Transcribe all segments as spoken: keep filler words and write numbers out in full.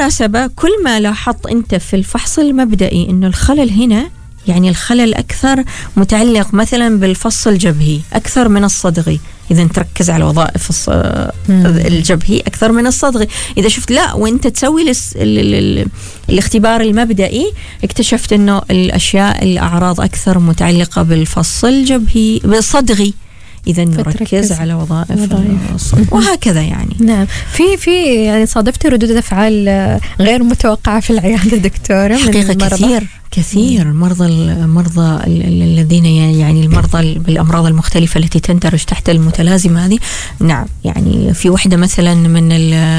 بالمناسبة كل ما لاحظت أنت في الفحص المبدئي إنه الخلل هنا، يعني الخلل أكثر متعلق مثلا بالفص الجبهي أكثر من الصدغي، إذا تركز على وظائف الجبهي أكثر من الصدغي. إذا شفت لا وأنت تسوي لس ال ال ال الاختبار المبدئي اكتشفت إنه الأشياء الأعراض أكثر متعلقة بالفص الجبهي بالصدغي، إذا نركز على وظائف الصدغ وهكذا يعني. نعم. في في يعني صادفتي ردود أفعال غير متوقعة في العيادة دكتورة؟ حقيقة كثير كثير مرضى المرضى الذين يعني المرضى بالأمراض المختلفة التي تندرج تحت المتلازمة هذه. نعم يعني في واحدة مثلا من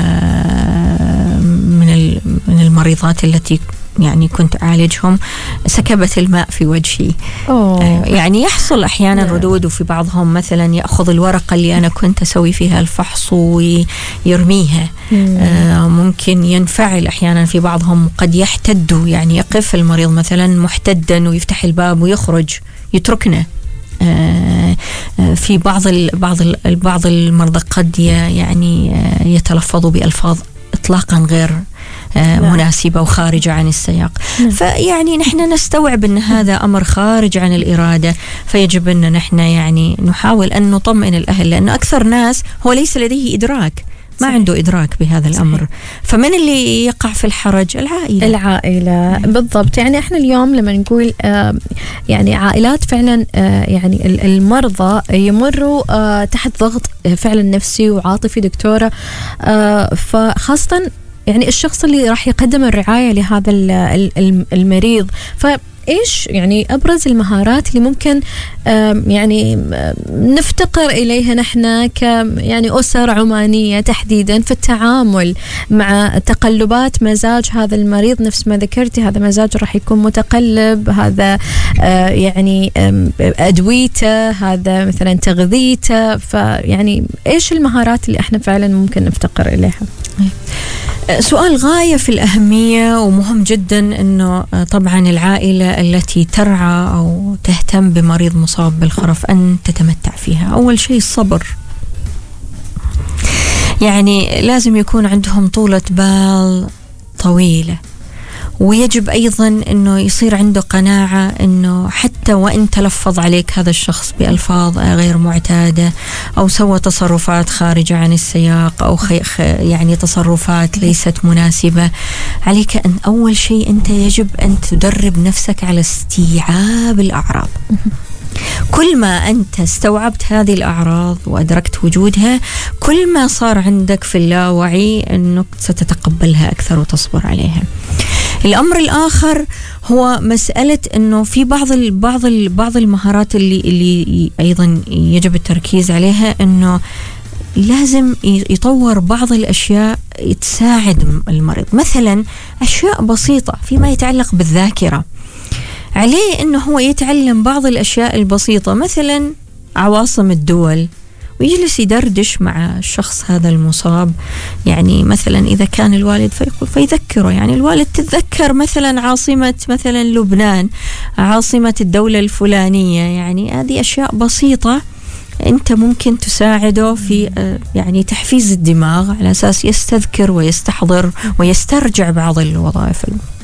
من من المريضات التي يعني كنت أعالجهم سكبت الماء في وجهي. أوه. يعني يحصل أحيانا ردود، وفي بعضهم مثلا يأخذ الورقة اللي أنا كنت أسوي فيها الفحص ويرميها. آه ممكن ينفعل أحيانا، في بعضهم قد يحتدوا، يعني يقف المريض مثلا محتدا ويفتح الباب ويخرج يتركنا. آه في بعض ال بعض ال بعض المرضى قد يعني يتلفظوا بألفاظ إطلاقا غير آه مناسبة وخارجة عن السياق. م. فيعني نحن نستوعب أن هذا أمر خارج عن الإرادة، فيجب أن نحن يعني نحاول أن نطمئن الأهل، لأن أكثر ناس هو ليس لديه إدراك، ما صحيح. عنده إدراك بهذا الأمر. صحيح. فمن اللي يقع في الحرج؟ العائلة. العائلة بالضبط. يعني إحنا اليوم لما نقول آه يعني عائلات فعلا آه يعني المرضى يمروا آه تحت ضغط فعلا نفسي وعاطفي دكتورة، آه فخاصة يعني الشخص اللي راح يقدم الرعاية لهذا المريض، فإيش يعني أبرز المهارات اللي ممكن يعني نفتقر إليها نحن ك يعني أسر عمانية تحديدا في التعامل مع تقلبات مزاج هذا المريض؟ نفس ما ذكرتي هذا مزاج راح يكون متقلب، هذا يعني أدويته، هذا مثلا تغذيته، فيعني إيش المهارات اللي احنا فعلا ممكن نفتقر إليها؟ سؤال غاية في الأهمية ومهم جدا. أنه طبعا العائلة التي ترعى أو تهتم بمريض مصاب بالخرف أن تتمتع فيها أول شيء الصبر. يعني لازم يكون عندهم طولة بال طويلة، ويجب أيضا أنه يصير عنده قناعة أنه حتى وإن تلفظ عليك هذا الشخص بألفاظ غير معتادة أو سوى تصرفات خارجة عن السياق أو خي يعني تصرفات ليست مناسبة، عليك أن أول شيء أنت يجب أن تدرب نفسك على استيعاب الأعراض. كل ما أنت استوعبت هذه الأعراض وأدركت وجودها، كل ما صار عندك في اللاوعي أنك ستتقبلها أكثر وتصبر عليها. الأمر الآخر هو مسألة أنه في بعض ال بعض ال بعض المهارات اللي اللي أيضا يجب التركيز عليها، أنه لازم يطور بعض الأشياء تساعد المريض. مثلا أشياء بسيطة فيما يتعلق بالذاكرة، عليه أنه هو يتعلم بعض الأشياء البسيطة، مثلا عواصم الدول، ويجلس يدردش مع الشخص هذا المصاب. يعني مثلا إذا كان الوالد فيقول فيذكره، يعني الوالد تتذكر مثلا عاصمة مثلا لبنان، عاصمة الدولة الفلانية. يعني هذه أشياء بسيطة أنت ممكن تساعده في يعني تحفيز الدماغ على أساس يستذكر ويستحضر ويسترجع بعض الوظائف.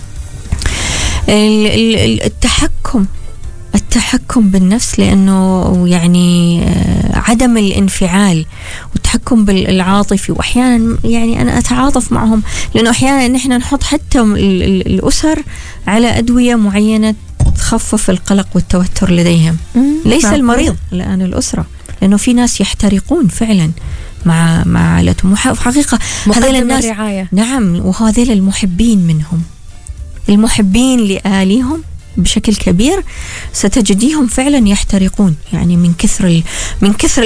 التحكم التحكم بالنفس، لأنه يعني عدم الانفعال والتحكم بالعاطفي. وأحيانا يعني أنا أتعاطف معهم، لأنه أحيانا نحن نحط حتى الأسر على أدوية معينة تخفف القلق والتوتر لديهم، ليس المريض الآن الأسرة، لأنه في ناس يحترقون فعلا مع مع عائلتهم. حقيقة هذول الناس الرعاية. نعم، وهذول المحبين منهم، المحبين لأهاليهم بشكل كبير ستجديهم فعلا يحترقون، يعني من كثر من كثر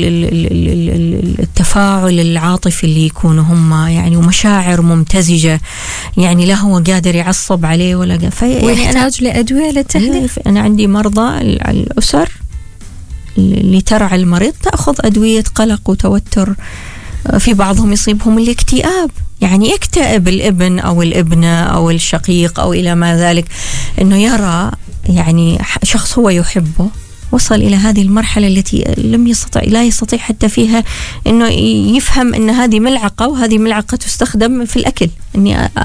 التفاعل العاطفي اللي يكونوا هم، يعني ومشاعر ممتزجة، يعني لا هو قادر يعصب عليه ولا يعني ويحتاج لأدوية للتهدئة. أنا عندي مرضى الأسر اللي ترعى المريض تأخذ أدوية قلق وتوتر، في بعضهم يصيبهم الاكتئاب، يعني يكتئب الابن أو الابنة أو الشقيق أو إلى ما ذلك، أنه يرى يعني شخص هو يحبه وصل إلى هذه المرحلة التي لم يستطع لا يستطيع حتى فيها أنه يفهم أن هذه ملعقة وهذه ملعقة تستخدم في الأكل، أني